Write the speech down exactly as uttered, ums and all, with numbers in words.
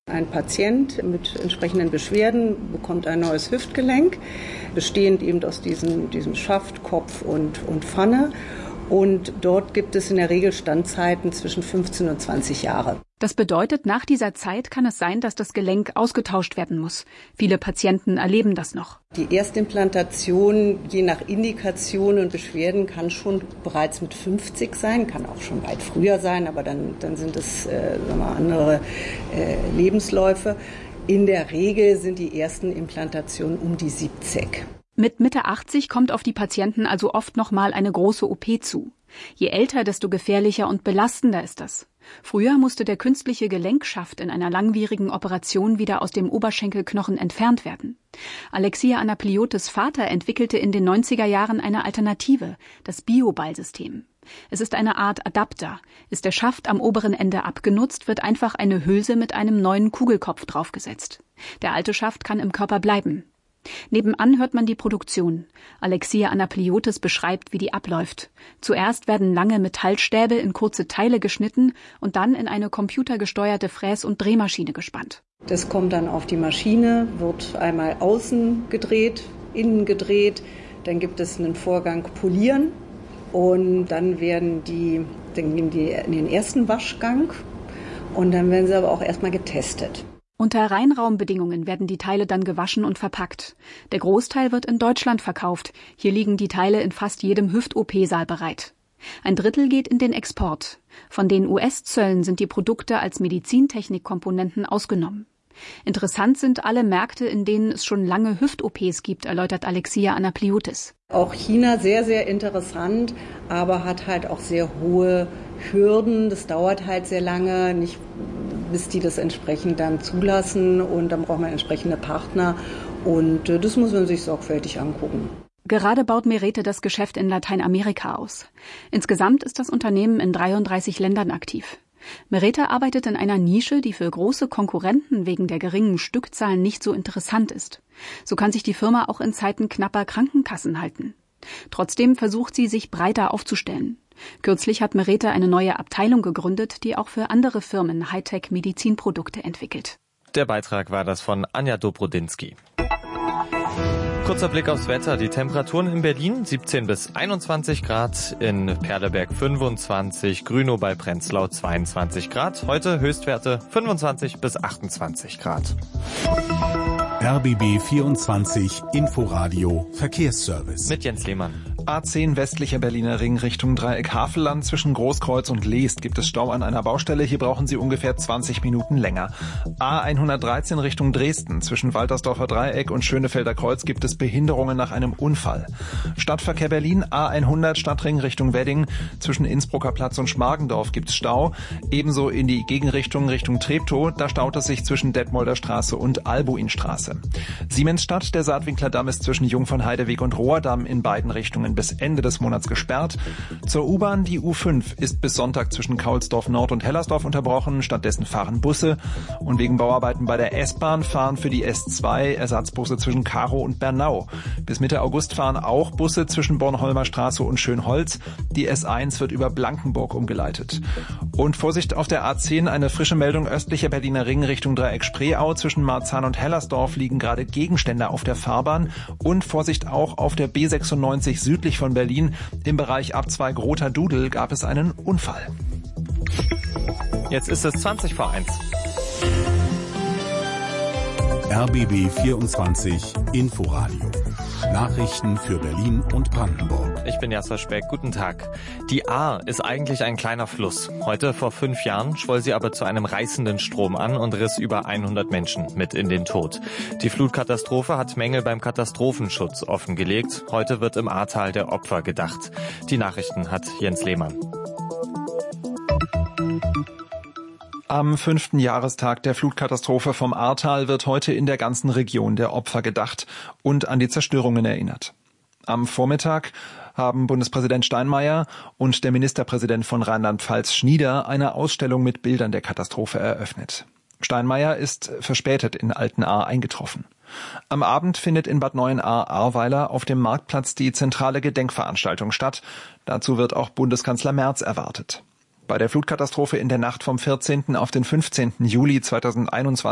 Ein Patient mit entsprechenden Beschwerden bekommt ein neues Hüftgelenk, bestehend eben aus diesem, diesem Schaft, Kopf und, und Pfanne. Und dort gibt es in der Regel Standzeiten zwischen fünfzehn und zwanzig Jahre. Das bedeutet, nach dieser Zeit kann es sein, dass das Gelenk ausgetauscht werden muss. Viele Patienten erleben das noch. Die Erstimplantation, je nach Indikation und Beschwerden, kann schon bereits mit fünfzig sein, kann auch schon weit früher sein, aber dann, dann sind es äh, sagen wir mal, andere äh, Lebensläufe. In der Regel sind die ersten Implantationen um die siebzig. Mit Mitte achtzig kommt auf die Patienten also oft noch mal eine große O P zu. Je älter, desto gefährlicher und belastender ist das. Früher musste der künstliche Gelenkschaft in einer langwierigen Operation wieder aus dem Oberschenkelknochen entfernt werden. Alexia Anapliotis Vater entwickelte in den neunziger Jahren eine Alternative, das Bioball-System. Es ist eine Art Adapter. Ist der Schaft am oberen Ende abgenutzt, wird einfach eine Hülse mit einem neuen Kugelkopf draufgesetzt. Der alte Schaft kann im Körper bleiben. Nebenan hört man die Produktion. Alexia Anapliotis beschreibt, wie die abläuft. Zuerst werden lange Metallstäbe in kurze Teile geschnitten und dann in eine computergesteuerte Fräs- und Drehmaschine gespannt. Das kommt dann auf die Maschine, wird einmal außen gedreht, innen gedreht. Dann gibt es einen Vorgang Polieren und dann werden die, dann gehen die in den ersten Waschgang und dann werden sie aber auch erstmal getestet. Unter Reinraumbedingungen werden die Teile dann gewaschen und verpackt. Der Großteil wird in Deutschland verkauft. Hier liegen die Teile in fast jedem Hüft-O P-Saal bereit. Ein Drittel geht in den Export. Von den U S-Zöllen sind die Produkte als Medizintechnikkomponenten ausgenommen. Interessant sind alle Märkte, in denen es schon lange Hüft-O Ps gibt, erläutert Alexia Anapliotis. Auch China sehr, sehr interessant, aber hat halt auch sehr hohe Hürden. Das dauert halt sehr lange, nicht bis die das entsprechend dann zulassen, und dann braucht man entsprechende Partner, und das muss man sich sorgfältig angucken. Gerade baut Merete das Geschäft in Lateinamerika aus. Insgesamt ist das Unternehmen in dreiunddreißig Ländern aktiv. Merete arbeitet in einer Nische, die für große Konkurrenten wegen der geringen Stückzahlen nicht so interessant ist. So kann sich die Firma auch in Zeiten knapper Krankenkassen halten. Trotzdem versucht sie, sich breiter aufzustellen. Kürzlich hat Merete eine neue Abteilung gegründet, die auch für andere Firmen Hightech-Medizinprodukte entwickelt. Der Beitrag war das von Anja Dobrodinsky. Kurzer Blick aufs Wetter. Die Temperaturen in Berlin siebzehn bis einundzwanzig Grad, in Perleberg fünfundzwanzig, Grünow bei Prenzlau zweiundzwanzig Grad. Heute Höchstwerte fünfundzwanzig bis achtundzwanzig Grad. R B B vierundzwanzig Inforadio Verkehrsservice. Mit Jens Lehmann. A zehn westlicher Berliner Ring Richtung Dreieck Havelland. Zwischen Großkreuz und Leest gibt es Stau an einer Baustelle. Hier brauchen Sie ungefähr zwanzig Minuten länger. A hundertdreizehn Richtung Dresden. Zwischen Waltersdorfer Dreieck und Schönefelder Kreuz gibt es Behinderungen nach einem Unfall. Stadtverkehr Berlin A hundert Stadtring Richtung Wedding. Zwischen Innsbrucker Platz und Schmargendorf gibt es Stau. Ebenso in die Gegenrichtung Richtung Treptow. Da staut es sich zwischen Detmolder Straße und Albuinstraße. Siemensstadt, der Saatwinkler Damm ist zwischen Jungfernheideweg und Rohrdamm in beiden Richtungen bis Ende des Monats gesperrt. Zur U-Bahn, die U fünf ist bis Sonntag zwischen Kaulsdorf Nord und Hellersdorf unterbrochen. Stattdessen fahren Busse. Und wegen Bauarbeiten bei der S-Bahn fahren für die S zwei Ersatzbusse zwischen Karow und Bernau. Bis Mitte August fahren auch Busse zwischen Bornholmer Straße und Schönholz. Die S eins wird über Blankenburg umgeleitet. Und Vorsicht auf der A zehn, eine frische Meldung östlicher Berliner Ring Richtung Dreieck Spreeau. Zwischen Marzahn und Hellersdorf liegen gerade Gegenstände auf der Fahrbahn. Und Vorsicht auch auf der B sechsundneunzig südlich von Berlin. Im Bereich Abzweig Roter Dudel gab es einen Unfall. Jetzt ist es zwanzig vor eins. R B B vierundzwanzig Inforadio. Nachrichten für Berlin und Brandenburg. Ich bin Jasper Speck, guten Tag. Die Ahr ist eigentlich ein kleiner Fluss. Heute vor fünf Jahren schwoll sie aber zu einem reißenden Strom an und riss über hundert Menschen mit in den Tod. Die Flutkatastrophe hat Mängel beim Katastrophenschutz offengelegt. Heute wird im Ahrtal der Opfer gedacht. Die Nachrichten hat Jens Lehmann. Am fünften Jahrestag der Flutkatastrophe vom Ahrtal wird heute in der ganzen Region der Opfer gedacht und an die Zerstörungen erinnert. Am Vormittag haben Bundespräsident Steinmeier und der Ministerpräsident von Rheinland-Pfalz Schnieder eine Ausstellung mit Bildern der Katastrophe eröffnet. Steinmeier ist verspätet in Altenahr eingetroffen. Am Abend findet in Bad Neuenahr-Ahrweiler auf dem Marktplatz die zentrale Gedenkveranstaltung statt. Dazu wird auch Bundeskanzler Merz erwartet. Bei der Flutkatastrophe in der Nacht vom vierzehnten auf den fünfzehnten Juli zweitausendeinundzwanzig